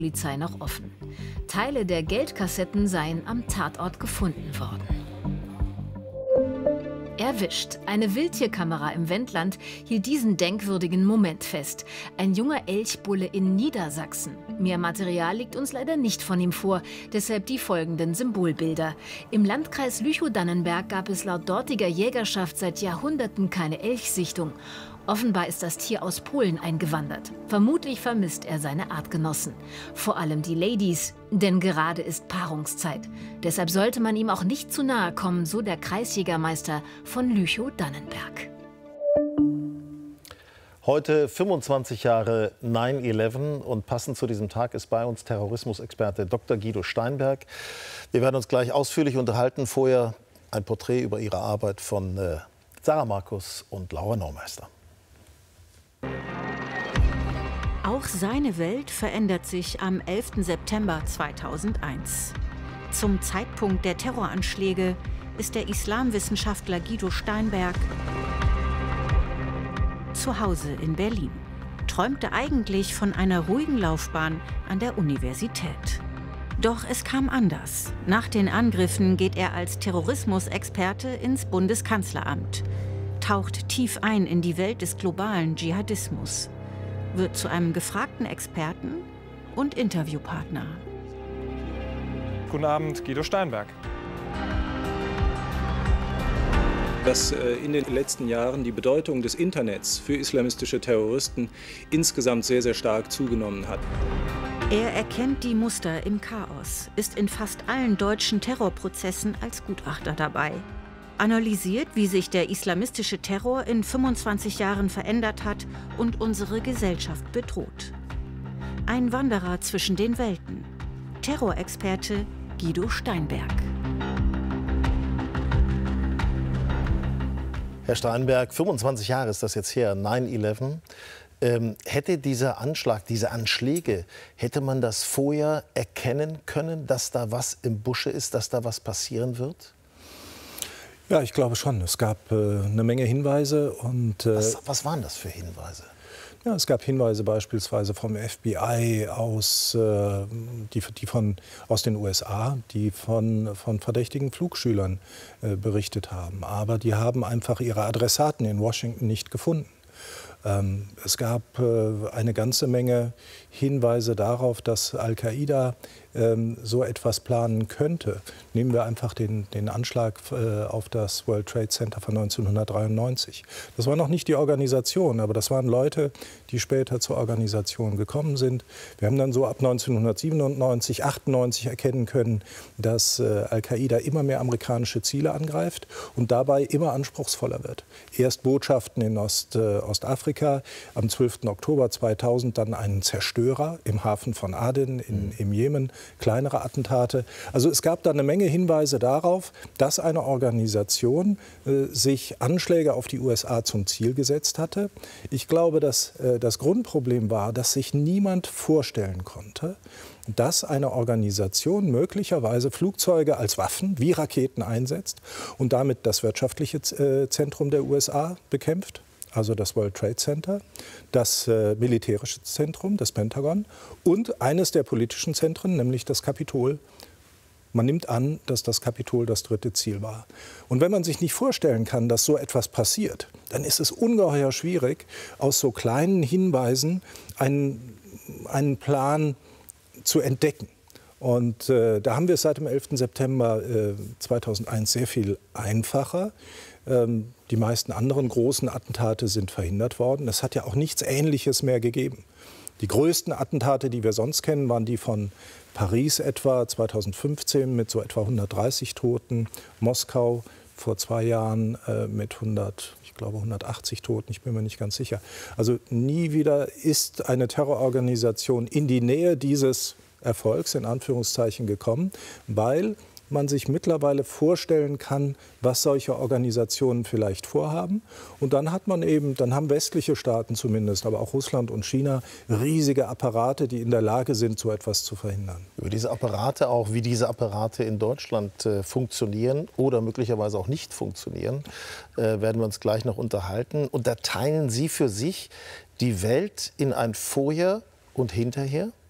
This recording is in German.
Polizei noch offen. Teile der Geldkassetten seien am Tatort gefunden worden. Erwischt. Eine Wildtierkamera im Wendland hielt diesen denkwürdigen Moment fest. Ein junger Elchbulle in Niedersachsen. Mehr Material liegt uns leider nicht von ihm vor, deshalb die folgenden Symbolbilder. Im Landkreis Lüchow-Dannenberg gab es laut dortiger Jägerschaft seit Jahrhunderten keine Elchsichtung. Offenbar ist das Tier aus Polen eingewandert. Vermutlich vermisst er seine Artgenossen. Vor allem die Ladies, denn gerade ist Paarungszeit. Deshalb sollte man ihm auch nicht zu nahe kommen, so der Kreisjägermeister von Lüchow-Dannenberg. Heute 25 Jahre 9/11 und passend zu diesem Tag ist bei uns Terrorismusexperte Dr. Guido Steinberg. Wir werden uns gleich ausführlich unterhalten. Vorher ein Porträt über Ihre Arbeit von Sarah Markus und Laura Neumeister. Auch seine Welt verändert sich am 11. September 2001. Zum Zeitpunkt der Terroranschläge ist der Islamwissenschaftler Guido Steinberg zu Hause in Berlin. Träumte eigentlich von einer ruhigen Laufbahn an der Universität. Doch es kam anders. Nach den Angriffen geht er als Terrorismusexperte ins Bundeskanzleramt, taucht tief ein in die Welt des globalen Dschihadismus, wird zu einem gefragten Experten und Interviewpartner. Guten Abend, Guido Steinberg. Dass in den letzten Jahren die Bedeutung des Internets für islamistische Terroristen insgesamt sehr, sehr stark zugenommen hat. Er erkennt die Muster im Chaos, ist in fast allen deutschen Terrorprozessen als Gutachter dabei. Analysiert, wie sich der islamistische Terror in 25 Jahren verändert hat und unsere Gesellschaft bedroht. Ein Wanderer zwischen den Welten. Terrorexperte Guido Steinberg. Herr Steinberg, 25 Jahre ist das jetzt her, 9/11. Hätte dieser Anschlag, diese Anschläge, hätte man das vorher erkennen können, dass da was im Busche ist, dass da was passieren wird? Ja, ich glaube schon. Es gab eine Menge Hinweise. Und, was waren das für Hinweise? Ja, es gab Hinweise beispielsweise vom FBI aus den USA, die von verdächtigen Flugschülern berichtet haben. Aber die haben einfach ihre Adressaten in Washington nicht gefunden. Es gab eine ganze Menge Hinweise darauf, dass Al-Qaida so etwas planen könnte. Nehmen wir einfach den Anschlag auf das World Trade Center von 1993. Das war noch nicht die Organisation, aber das waren Leute, die später zur Organisation gekommen sind. Wir haben dann so ab 1997, 98 erkennen können, dass Al-Qaida immer mehr amerikanische Ziele angreift und dabei immer anspruchsvoller wird. Erst Botschaften in Ostafrika, am 12. Oktober 2000 dann einen Zerstörer im Hafen von Aden im Jemen, kleinere Attentate. Also es gab da eine Menge Hinweise darauf, dass eine Organisation sich Anschläge auf die USA zum Ziel gesetzt hatte. Ich glaube, dass das Grundproblem war, dass sich niemand vorstellen konnte, dass eine Organisation möglicherweise Flugzeuge als Waffen wie Raketen einsetzt und damit das wirtschaftliche Zentrum der USA bekämpft. Also das World Trade Center, das militärische Zentrum, das Pentagon und eines der politischen Zentren, nämlich das Kapitol. Man nimmt an, dass das Kapitol das dritte Ziel war. Und wenn man sich nicht vorstellen kann, dass so etwas passiert, dann ist es ungeheuer schwierig, aus so kleinen Hinweisen einen Plan zu entdecken. Und da haben wir es seit dem 11. September 2001 sehr viel einfacher. Die meisten anderen großen Attentate sind verhindert worden. Es hat ja auch nichts Ähnliches mehr gegeben. Die größten Attentate, die wir sonst kennen, waren die von Paris etwa 2015 mit so etwa 130 Toten, Moskau vor 2 Jahren mit 180 Toten, ich bin mir nicht ganz sicher. Also nie wieder ist eine Terrororganisation in die Nähe dieses Erfolgs, in Anführungszeichen, gekommen, weil man sich mittlerweile vorstellen kann, was solche Organisationen vielleicht vorhaben. Und dann haben westliche Staaten zumindest, aber auch Russland und China, riesige Apparate, die in der Lage sind, so etwas zu verhindern. Über diese Apparate auch, wie diese Apparate in Deutschland funktionieren oder möglicherweise auch nicht funktionieren, werden wir uns gleich noch unterhalten. Und da teilen Sie für sich die Welt in ein Vorher und Hinterher?